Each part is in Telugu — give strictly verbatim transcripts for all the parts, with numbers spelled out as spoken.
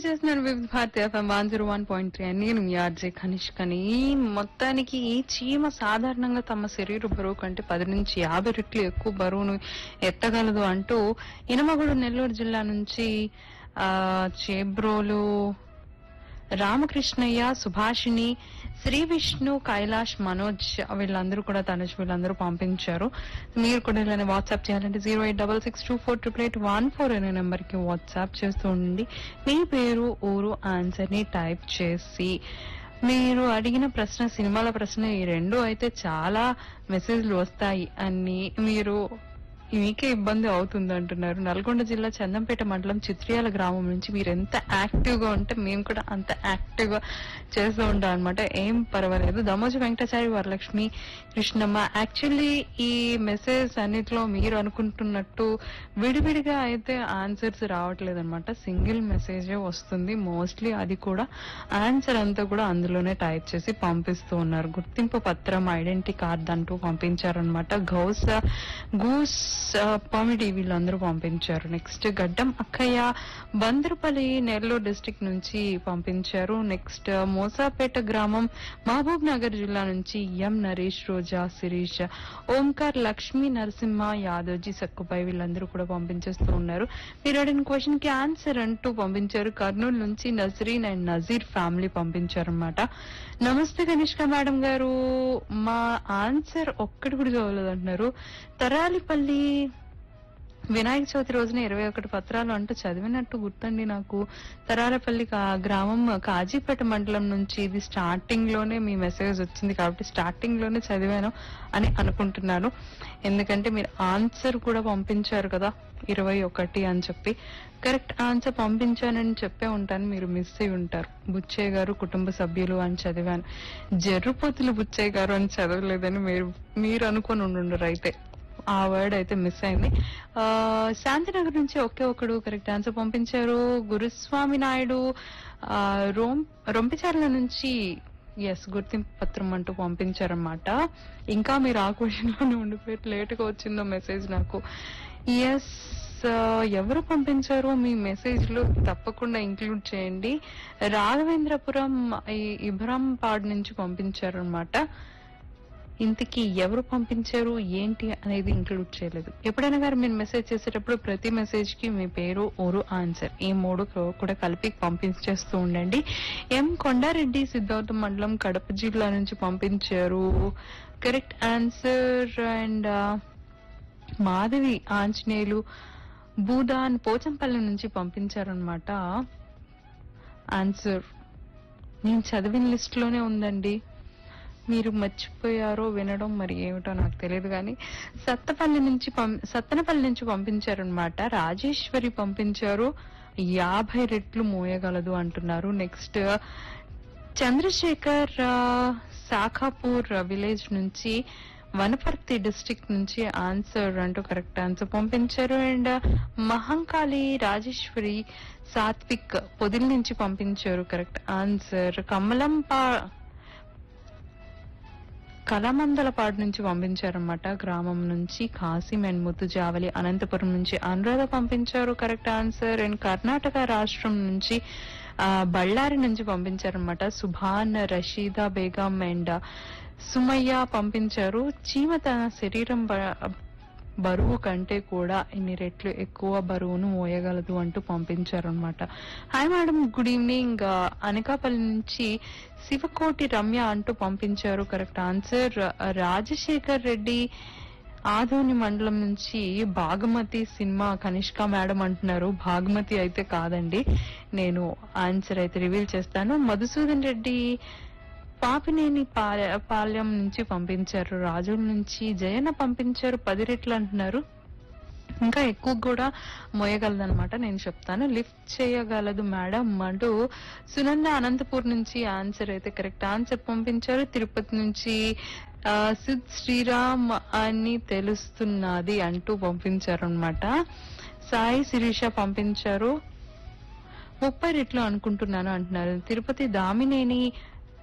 చేస్తున్నారు వివిధ Bharati FM one zero one point three నేను మీ ఆర్జే కనిష్కని. మొత్తానికి ఈ చీమ సాధారణంగా తమ శరీర బరువు కంటే పది నుంచి యాభై రెట్లు ఎక్కువ బరువును ఎత్తగలదు అంటూ ఇనమగుడు నెల్లూరు జిల్లా నుంచి ఆ చేబ్రోలు రామకృష్ణయ్య, సుభాషిణి, శ్రీ విష్ణు, కైలాష్, మనోజ్ వీళ్ళందరూ కూడా తనుజ్ వీళ్ళందరూ పంపించారు. మీరు కూడా ఇలానే వాట్సాప్ చేయాలంటే zero eight double six two four triple eight one four అనే నెంబర్ కి వాట్సాప్ చేస్తూ ఉండండి. మీ పేరు, ఊరు, ఆన్సర్ ని టైప్ చేసి మీరు అడిగిన ప్రశ్న సినిమాల ప్రశ్న ఈ రెండు అయితే చాలా మెసేజ్లు వస్తాయి అని మీరు మీకే ఇబ్బంది అవుతుంది అంటున్నారు. నల్గొండ జిల్లా చందంపేట మండలం చిత్రియాల గ్రామం నుంచి మీరు ఎంత యాక్టివ్ గా ఉంటే మేము కూడా అంత యాక్టివ్ గా చేస్తూ ఉంటాం అనమాట. ఏం పర్వాలేదు. దమోజు వెంకటాచారి, వరలక్ష్మి, కృష్ణమ్మ, యాక్చువల్లీ ఈ మెసేజ్ అన్నిట్లో మీరు అనుకుంటున్నట్టు విడివిడిగా అయితే ఆన్సర్స్ రావట్లేదు అనమాట. సింగిల్ మెసేజే వస్తుంది మోస్ట్లీ. అది కూడా ఆన్సర్ అంతా కూడా అందులోనే టైప్ చేసి పంపిస్తూ ఉన్నారు. గుర్తింపు పత్రం, ఐడెంటిటీ కార్డ్ అంటూ పంపించారనమాట. గౌస్ గూస్ పామిడి వీళ్ళందరూ పంపించారు. నెక్స్ట్ గడ్డం అక్కయ్య బందరుపల్లి నెల్లూరు డిస్ట్రిక్ట్ నుంచి పంపించారు. నెక్స్ట్ మోసాపేట గ్రామం మహబూబ్ నగర్ జిల్లా నుంచి ఎం నరేష్, రోజా, శిరీష్, ఓంకార్, లక్ష్మీ నరసింహ, యాదవ్జీ, సక్కుబాయి వీళ్ళందరూ కూడా పంపించేస్తూ ఉన్నారు. మీరు అడిగిన క్వశ్చన్ కి ఆన్సర్ అంటూ పంపించారు. కర్నూలు నుంచి నజరీన్ అండ్ నజీర్ ఫ్యామిలీ పంపించారు అనమాట. నమస్తే కనిష్క మేడం గారు, మా ఆన్సర్ ఒక్కటి కూడా చదవలేదు అంటున్నారు. తరాలిపల్లి వినాయక చవితి రోజున ఇరవై ఒకటి పత్రాలు అంటూ చదివినట్టు గుర్తండి నాకు. తరాలపల్లి గ్రామం కాజీపేట మండలం నుంచి. ఇది స్టార్టింగ్ లోనే మీ మెసేజ్ వచ్చింది కాబట్టి స్టార్టింగ్ లోనే చదివాను అని అనుకుంటున్నాను. ఎందుకంటే మీరు ఆన్సర్ కూడా పంపించారు కదా ఇరవై ఒకటి అని చెప్పి. కరెక్ట్ ఆన్సర్ పంపించానని చెప్పే ఉంటాను, మీరు మిస్ అయి ఉంటారు. బుచ్చయ్య గారు కుటుంబ సభ్యులు అని చదివాను. జర్రుపోతులు బుచ్చయ్య గారు అని చదవలేదని మీరు మీరు అనుకుని ఉండుండరు. అయితే ఆ వర్డ్ అయితే మిస్ అయింది. ఆ శాంతినగర్ నుంచి ఒకే ఒకడు కరెక్ట్ ఆన్సర్ పంపించారు. గురుస్వామి నాయుడు ఆ రోం రొంపిచార్ల నుంచి ఎస్ గుర్తింపు పత్రం అంటూ పంపించారన్నమాట. ఇంకా మీరు ఆ క్వశ్చన్ లోనే ఉండిపోయి లేట్ గా వచ్చిందో మెసేజ్ నాకు. ఎస్ ఎవరు పంపించారో మీ మెసేజ్ లో తప్పకుండా ఇంక్లూడ్ చేయండి. రాఘవేంద్రపురం ఇబ్రాంపాడ్ నుంచి పంపించారనమాట. ఇంతకీ ఎవరు పంపించారు ఏంటి అనేది ఇంక్లూడ్ చేయలేదు. ఎప్పుడైనా గారు మీరు మెసేజ్ చేసేటప్పుడు ప్రతి మెసేజ్ కి మీ పేరు, ఊరు, ఆన్సర్ ఈ మూడు కూడా కలిపి పంపించేస్తూ ఉండండి. ఎం కొండారెడ్డి, సిద్ధార్థ మండలం, కడప జిల్లా నుంచి పంపించారు correct answer. And Madhavi Anjaneyulu Bhoodan Pochampally నుంచి పంపించారనమాట. ఆన్సర్ నేను చదివిన లిస్ట్ లోనే ఉందండి, మీరు మర్చిపోయారో వినడం మరి ఏమిటో నాకు తెలియదు. కానీ సత్తపల్లి నుంచి సత్తనపల్లి నుంచి పంపించారనమాట. రాజేశ్వరి పంపించారు యాభై రెట్లు మోయగలదు అంటున్నారు. నెక్స్ట్ చంద్రశేఖర్ శాఖాపూర్ విలేజ్ నుంచి వనపర్తి డిస్ట్రిక్ట్ నుంచి ఆన్సర్ అంటూ కరెక్ట్ ఆన్సర్ పంపించారు. అండ్ మహంకాళి రాజేశ్వరి సాత్విక్ పొదిల్ నుంచి పంపించారు కరెక్ట్ ఆన్సర్. కమలంపా కలమందలపాడు నుంచి పంపించారన్నమాట. గ్రామం నుంచి కాసిం అండ్ ముద్దుజావలి. అనంతపురం నుంచి అనురాధ పంపించారు కరెక్ట్ ఆన్సర్. అండ్ కర్ణాటక రాష్ట్రం నుంచి ఆ బళ్ళారి నుంచి పంపించారన్నమాట. సుభాన్, రషీదా బేగం అండ్ సుమయ్య పంపించారు. చీమ తన శరీరం బరువు కంటే కూడా ఎన్ని రెట్లు ఎక్కువ బరువును మోయగలదు అంటూ పంపించారనమాట. Hi madam, good evening. Anakapalli నుంచి శివకోటి రమ్య అంటూ పంపించారు కరెక్ట్ ఆన్సర్. రాజశేఖర్ రెడ్డి ఆదోని మండలం నుంచి బాగమతి సినిమా కనిష్క మేడం అంటున్నారు. బాగమతి అయితే కాదండి, నేను ఆన్సర్ అయితే రివీల్ చేస్తాను. మధుసూదన్ రెడ్డి పాపినేని పాలెం నుంచి పంపించారు. రాజుల నుంచి జయన పంపించారు పది రెట్లు అంటున్నారు. ఇంకా ఎక్కువ కూడా మోయగలదనమాట, నేను చెప్తాను. లిఫ్ట్ చేయగలదు మేడం అంటూ సునంద అనంతపూర్ నుంచి ఆన్సర్ అయితే కరెక్ట్ ఆన్సర్ పంపించారు. తిరుపతి నుంచి ఆ సిద్ శ్రీరామ్ అని తెలుస్తున్నది అంటూ పంపించారు అనమాట. సాయి శిరీష పంపించారు ముప్పై రెట్లు అనుకుంటున్నాను అంటున్నారు. తిరుపతి దామినేని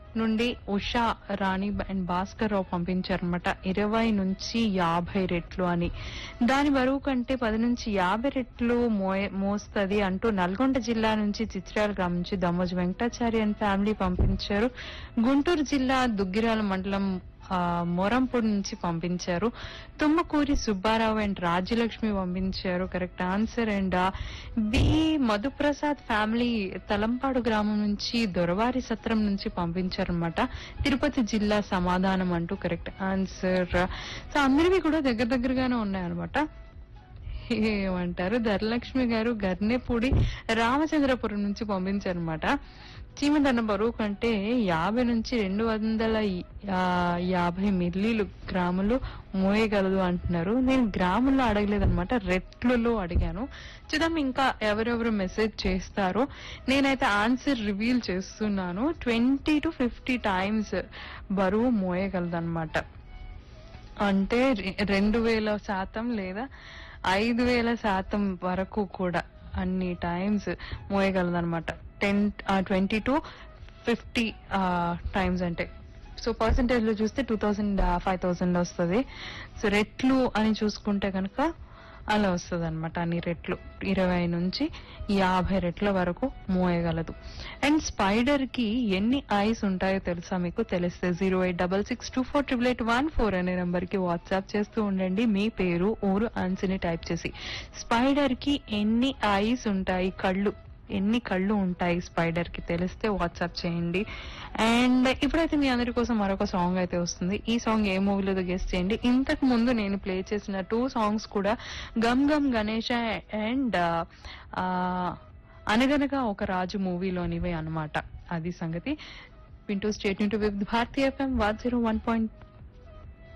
నుండి ఉషా రాణి అండ్ భాస్కర్ రావు పంపించారనమాట ఇరవై నుంచి యాభై రెట్లు అని. దాని బరువు కంటే పది నుంచి యాభై రెట్లు మోయ మోస్తది అంటూ నల్గొండ జిల్లా నుంచి చిత్రాల గ్రామం నుంచి దమోజ్ వెంకటాచారి అండ్ ఫ్యామిలీ పంపించారు. గుంటూరు జిల్లా దుగ్గిరాల మండలం ఆ, మోరంపూడి నుంచి పంపించారు. తుమ్మకూరి సుబ్బారావు అండ్ రాజ్యలక్ష్మి పంపించారు correct answer. And B Madhu Prasad family Talampadu గ్రామం నుంచి దొరవారి సత్రం నుంచి పంపించారనమాట తిరుపతి జిల్లా సమాధానం అంటూ కరెక్ట్ ఆన్సర్. సో అందరివి కూడా దగ్గర దగ్గరగానే ఉన్నాయన్నమాట. ఏమంటారు ధరలక్ష్మి గారు గర్నెపూడి రామచంద్రపురం నుంచి పంపించారనమాట చీమదన్న బరువు కంటే యాభై నుంచి రెండు వందల యాభై మిల్లీలు గ్రాములు మోయగలదు అంటున్నారు. నేను గ్రాముల్లో అడగలేదన్నమాట, రెట్లలో అడిగాను. చూద్దాం ఇంకా ఎవరెవరు మెసేజ్ చేస్తారో. నేనైతే ఆన్సర్ రివీల్ చేస్తున్నాను. ట్వంటీ టు ఫిఫ్టీ టైమ్స్ బరువు మోయగలదు అనమాట. అంటే రెండు వేల శాతం లేదా ఐదు వేల శాతం వరకు కూడా అన్ని times మోయగలదన్నమాట. Ten twenty to fifty times అంటే సో పర్సంటేజ్ లో చూస్తే టూ థౌసండ్ ఫైవ్ థౌసండ్ వస్తుంది. సో రెట్లు అని చూసుకుంటే కనుక అలా వస్తుంది అనమాట. అన్ని రెట్లు ఇరవై నుంచి యాభై రెట్ల వరకు మోయగలదు. అండ్ స్పైడర్ కి ఎన్ని ఐస్ ఉంటాయో తెలుసా మీకు? తెలిస్తే zero eight double six two four triple eight one four అనే నెంబర్ కి వాట్సాప్ చేస్తూ ఉండండి. మీ పేరు ఊరు ఆన్సర్ ని టైప్ చేసి. స్పైడర్ కి ఎన్ని ఐస్ ఉంటాయి, కళ్ళు ఎన్ని కళ్ళు ఉంటాయి స్పైడర్ కి తెలిస్తే వాట్సాప్ చేయండి. అండ్ ఇప్పుడైతే మీ అందరి కోసం మరొక సాంగ్ అయితే వస్తుంది. ఈ సాంగ్ ఏ మూవీలో గెస్ట్ చేయండి. ఇంతకు ముందు నేను ప్లే చేసిన టూ సాంగ్స్ కూడా గమ్ గమ్ గణేష అండ్ అనగనగా ఒక రాజు మూవీలోనివే అనమాట. అది సంగతి. వింటూ state to with Bharatiya FM one zero one point